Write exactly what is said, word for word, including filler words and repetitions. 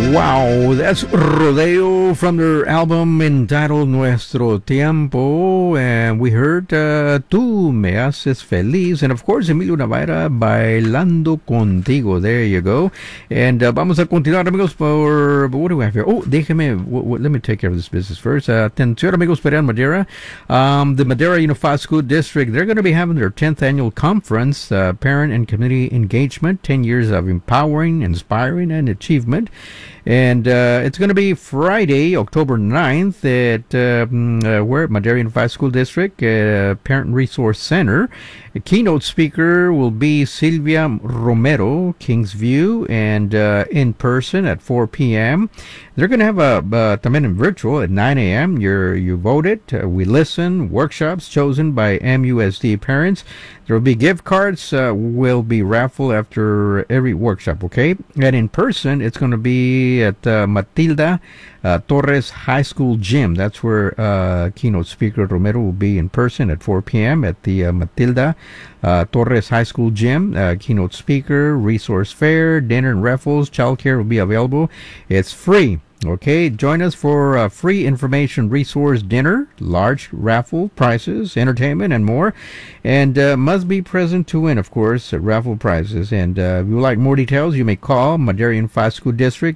Wow, that's Rodeo from their album entitled Nuestro Tiempo. And we heard uh, Tú Me Haces Feliz. And of course, Emilio Navarra, Bailando Contigo. There you go. And uh, vamos a continuar, amigos, por... What do we have here? Oh, déjeme... W- w- let me take care of this business first. Uh, atención, amigos, Pereira Madera. Um, the Madera Unified School District, they're going to be having their tenth annual conference, uh, Parent and Community Engagement, ten years of empowering, inspiring, and achievement. And uh, it's going to be Friday, October ninth at uh, uh, where at Madera Unified School District, uh, Parent Resource Center. The keynote speaker will be Silvia Romero, Kingsview, and uh, in person at four p.m. They're going to have a uh, también in virtual at nine a.m. You're, you voted, uh, we listen, workshops chosen by M U S D parents. There will be gift cards, uh, will be raffle after every workshop, okay? And in person, it's going to be at uh, Matilda uh, Torres High School Gym. That's where uh, keynote speaker Romero will be in person at four p.m. at the uh, Matilda uh, Torres High School Gym. Uh, keynote speaker, resource fair, dinner and raffles, childcare will be available. It's free. Okay, join us for a free information resource dinner, large raffle prizes, entertainment, and more. And uh, must be present to win, of course, uh, raffle prizes. And uh, if you would like more details, you may call Madera Unified School District